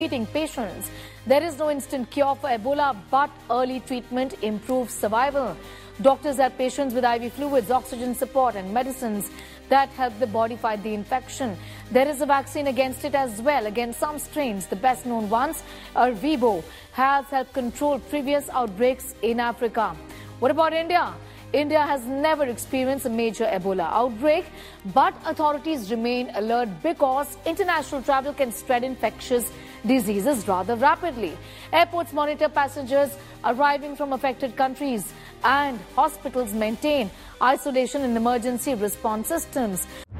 treating patients. There is no instant cure for Ebola, but early treatment improves survival. Doctors have patients with IV fluids, oxygen support and medicines that help the body fight the infection. There is a vaccine against it as well. Against some strains, the best known ones, Ervebo, has helped control previous outbreaks in Africa. What about India? India has never experienced a major Ebola outbreak, but authorities remain alert because international travel can spread infectious diseases rather rapidly. Airports monitor passengers arriving from affected countries, and hospitals maintain isolation and emergency response systems.